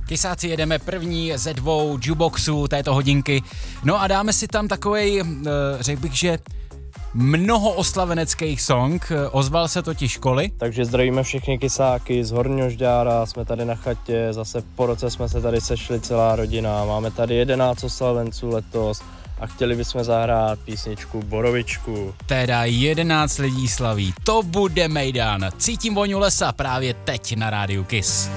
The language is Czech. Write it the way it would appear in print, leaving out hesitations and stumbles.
Kysáci, jedeme první ze 2 jukeboxů této hodinky. No a dáme si tam takovej, řekl bych, že mnoho oslaveneckých song, ozval se totiž Koli. Takže zdravíme všechny kysáky z Horního Žďára, jsme tady na chatě, zase po roce jsme se tady sešli celá rodina, máme tady 11 oslavenců letos a chtěli bychom zahrát písničku Borovičku. Teda 11 lidí slaví, to bude mejdan. Cítím vůni lesa právě teď na rádiu Kiss.